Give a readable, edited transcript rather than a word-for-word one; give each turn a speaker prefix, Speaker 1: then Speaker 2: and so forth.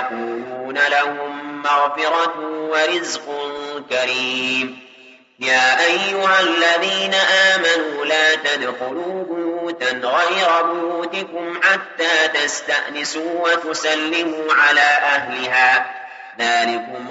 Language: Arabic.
Speaker 1: ويقولون لهم مغفرة ورزق كريم. يا أيها الذين آمنوا لا تدخلوا بيوتا غير بيوتكم حتى تستأنسوا وتسلموا على أهلها ذلكم